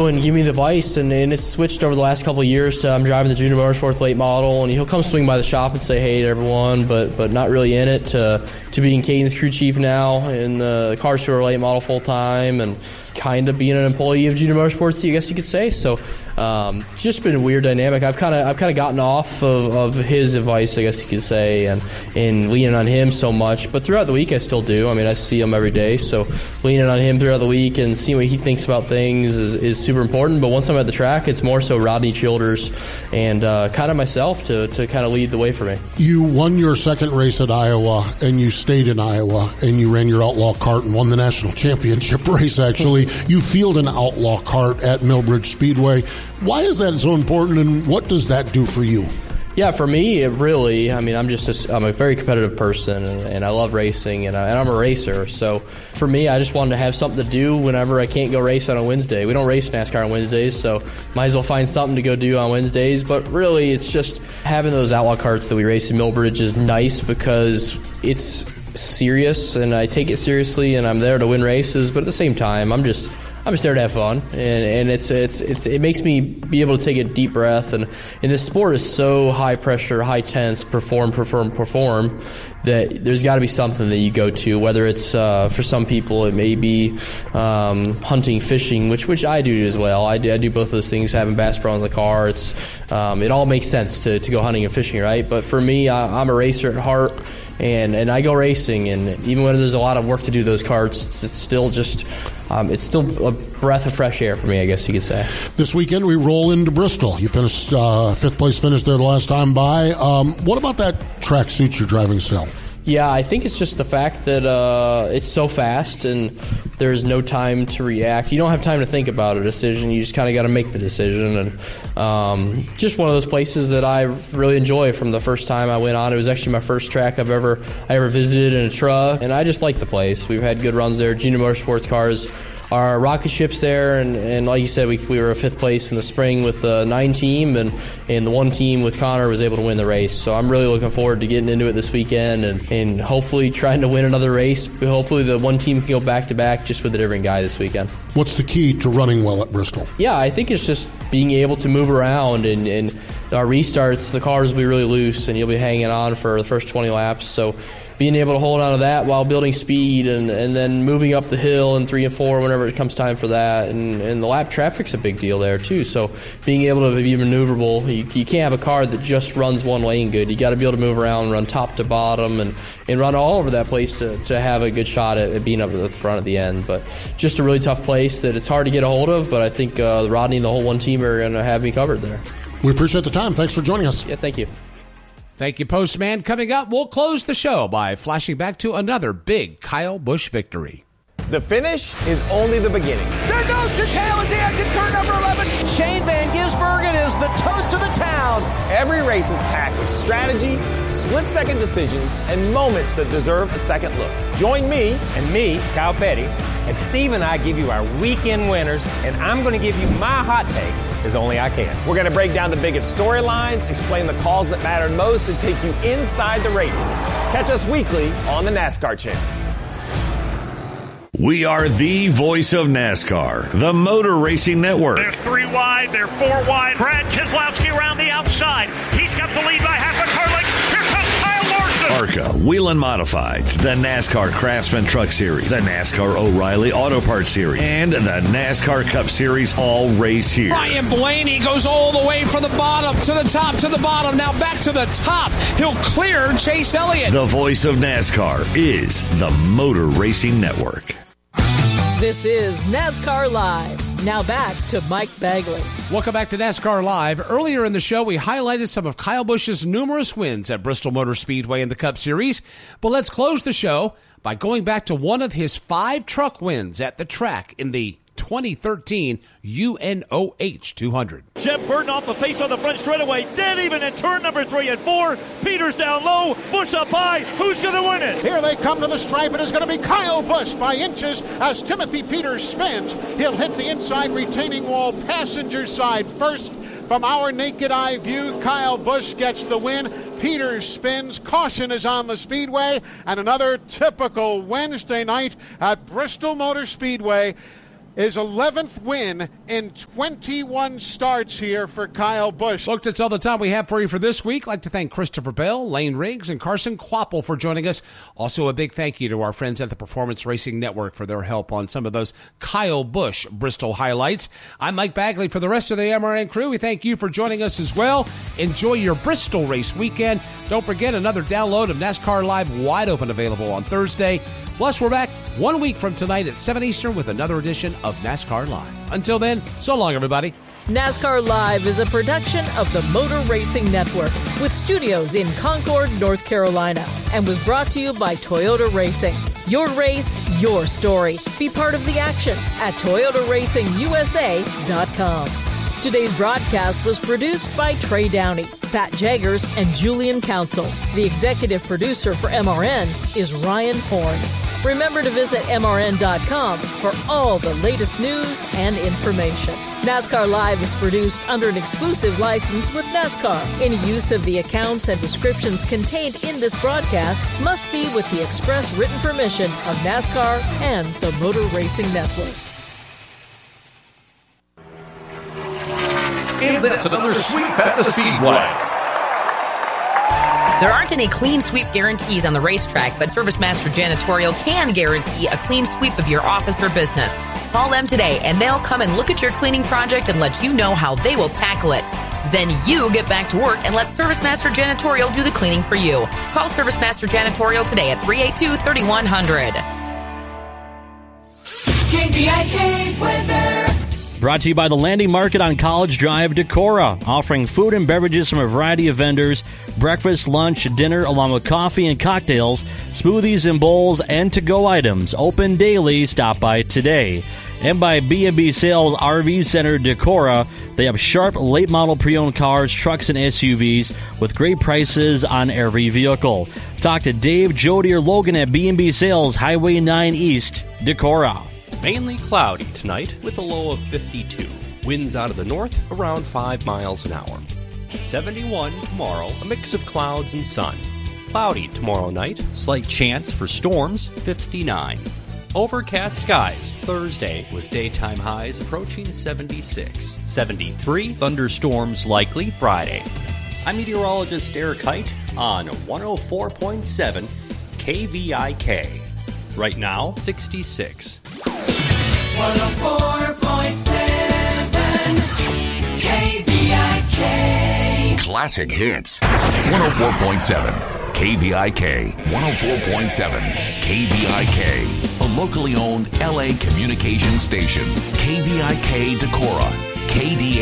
and give me the advice, and it's switched over the last couple of years to I'm driving the Junior Motorsports late model, and he'll come swing by the shop and say hey to everyone, but not really in it, to being Caden's crew chief now in the Cars Tour late model full time, and kind of being an employee of Junior Motorsports, I guess you could say. So just been a weird dynamic. I've kind of gotten off of his advice, I guess you could say, and leaning on him so much. But throughout the week, I still do. I mean, I see him every day, so leaning on him throughout the week and seeing what he thinks about things is super important. But once I'm at the track, it's more so Rodney Childers and kind of myself to kind of lead the way for me. You won your second race at Iowa, and you stayed in Iowa, and you ran your outlaw kart and won the national championship race, actually. You field an outlaw kart at Millbridge Speedway. Why is that so important, and what does that do for you? Yeah, for me, it really, I mean, I'm a very competitive person, and I love racing, and I'm a racer. So for me, I just wanted to have something to do whenever I can't go race on a Wednesday. We don't race NASCAR on Wednesdays, so might as well find something to go do on Wednesdays. But really, it's just having those outlaw karts that we race in Millbridge is nice because it's serious, and I take it seriously, and I'm there to win races. But at the same time, I'm just there to have fun, and it makes me be able to take a deep breath. And this sport is so high pressure, high tense, perform, that there's got to be something that you go to. Whether it's for some people, it may be hunting, fishing, which I do as well. I do both of those things. Having Bass Pro in the car, it all makes sense to go hunting and fishing, right? But for me, I'm a racer at heart. And I go racing, and even when there's a lot of work to do those karts, it's still a breath of fresh air for me, I guess you could say. This weekend we roll into Bristol. You finished fifth place finish there the last time by. What about that track suits your driving style? Yeah, I think it's just the fact that it's so fast and there's no time to react. You don't have time to think about a decision. You just kind of got to make the decision. And just one of those places that I really enjoy from the first time I went on. It was actually my first track I ever visited in a truck, and I just like the place. We've had good runs there. Junior Motorsports cars are rocket ships there, and like you said, we were fifth place in the spring with the 9 team, and the 1 team with Connor was able to win the race. So I'm really looking forward to getting into it this weekend and hopefully trying to win another race. Hopefully the 1 team can go back-to-back just with a different guy this weekend. What's the key to running well at Bristol? Yeah, I think it's just being able to move around, and our restarts, the cars will be really loose, and you'll be hanging on for the first 20 laps. So being able to hold on to that while building speed and then moving up the hill in 3 and 4 whenever it comes time for that. And the lap traffic's a big deal there, too. So being able to be maneuverable, you can't have a car that just runs one lane good. You got to be able to move around, run top to bottom, and run all over that place to have a good shot at being up at the front at the end. But just a really tough place that it's hard to get a hold of, but I think Rodney and the whole 1 team are going to have me covered there. We appreciate the time. Thanks for joining us. Yeah, thank you. Thank you, Postman. Coming up, we'll close the show by flashing back to another big Kyle Busch victory. The finish is only the beginning. There goes Chicale as he exits turn number 11. Shane Van Gisbergen is the toast of the town. Every race is packed with strategy, split-second decisions, and moments that deserve a second look. Join me and me, Kyle Petty, as Steve and I give you our weekend winners, and I'm going to give you my hot take as only I can. We're going to break down the biggest storylines, explain the calls that mattered most, and take you inside the race. Catch us weekly on the NASCAR Channel. We are the voice of NASCAR, the Motor Racing Network. They're 3 wide, they're 4 wide. Brad Keselowski around the outside. He's got the lead by half a car length. Here comes Kyle Larson. ARCA, Whelen Modifieds, the NASCAR Craftsman Truck Series, the NASCAR O'Reilly Auto Parts Series, and the NASCAR Cup Series all race here. Ryan Blaney goes all the way from the bottom to the top to the bottom. Now back to the top. He'll clear Chase Elliott. The voice of NASCAR is the Motor Racing Network. This is NASCAR Live. Now back to Mike Bagley. Welcome back to NASCAR Live. Earlier in the show, we highlighted some of Kyle Busch's numerous wins at Bristol Motor Speedway in the Cup Series. But let's close the show by going back to one of his 5 truck wins at the track in the 2013 UNOH 200. Jeff Burton off the face on the front straightaway, dead even in turn number 3 and 4. Peters down low, Busch up high. Who's going to win it? Here they come to the stripe. It is going to be Kyle Busch by inches as Timothy Peters spins. He'll hit the inside retaining wall, passenger side first. From our naked eye view, Kyle Busch gets the win. Peters spins. Caution is on the speedway. And another typical Wednesday night at Bristol Motor Speedway. his 11th win in 21 starts here for Kyle Busch. Folks, that's all the time we have for you for this week. I'd like to thank Christopher Bell, Lane Riggs, and Carson Kvapil for joining us. Also, a big thank you to our friends at the Performance Racing Network for their help on some of those Kyle Busch Bristol highlights. I'm Mike Bagley. For the rest of the MRN crew, we thank you for joining us as well. Enjoy your Bristol race weekend. Don't forget, another download of NASCAR Live Wide Open available on Thursday. Plus, we're back 1 week from tonight at 7 Eastern with another edition of NASCAR Live. Until then, so long, everybody. NASCAR Live is a production of the Motor Racing Network with studios in Concord, North Carolina, and was brought to you by Toyota Racing. Your race, your story. Be part of the action at ToyotaRacingUSA.com. Today's broadcast was produced by Trey Downey, Pat Jaggers, and Julian Council. The executive producer for MRN is Ryan Horn. Remember to visit MRN.com for all the latest news and information. NASCAR Live is produced under an exclusive license with NASCAR. Any use of the accounts and descriptions contained in this broadcast must be with the express written permission of NASCAR and the Motor Racing Network. And that's another sweep at the Speedway. There aren't any clean sweep guarantees on the racetrack, but ServiceMaster Janitorial can guarantee a clean sweep of your office or business. Call them today, and they'll come and look at your cleaning project and let you know how they will tackle it. Then you get back to work and let ServiceMaster Janitorial do the cleaning for you. Call ServiceMaster Janitorial today at 382-3100. KVIK weather. Brought to you by the Landing Market on College Drive, Decorah, offering food and beverages from a variety of vendors, breakfast, lunch, dinner, along with coffee and cocktails, smoothies and bowls, and to-go items. Open daily. Stop by today. And by B&B Sales RV Center, Decorah. They have sharp, late-model pre-owned cars, trucks, and SUVs with great prices on every vehicle. Talk to Dave, Jody, or Logan at B&B Sales, Highway 9 East, Decorah. Mainly cloudy tonight with a low of 52. Winds out of the north around 5 miles an hour. 71 tomorrow, a mix of clouds and sun. Cloudy tomorrow night, slight chance for storms, 59. Overcast skies Thursday with daytime highs approaching 76. 73, thunderstorms likely Friday. I'm meteorologist Eric Height on 104.7 KVIK. Right now, 66. 104.7 KVIK. Classic hits. 104.7 KVIK. 104.7 KVIK. A locally owned LA communication station. KVIK Decorah. KDA